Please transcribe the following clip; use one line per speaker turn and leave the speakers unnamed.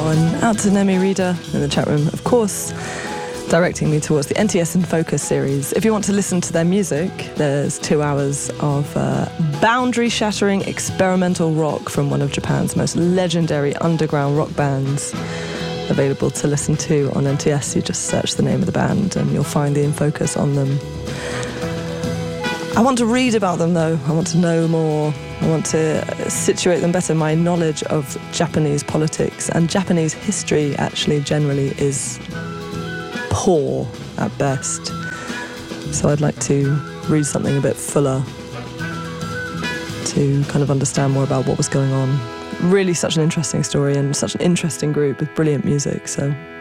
one out to Nemi Reader in the chat room, of course, directing me towards the NTS in Focus series. If you want to listen to their music, there's 2 hours of boundary-shattering experimental rock from one of Japan's most legendary underground rock bands, available to listen to on NTS. You just search the name of the band and you'll find the In Focus on them. I want to read about them, though. I want to know more. I want to situate them better. My knowledge of Japanese politics and Japanese history, actually, generally, is poor at best. So I'd like to read something a bit fuller to kind of understand more about what was going on. Really such an interesting story and such an interesting group with brilliant music, so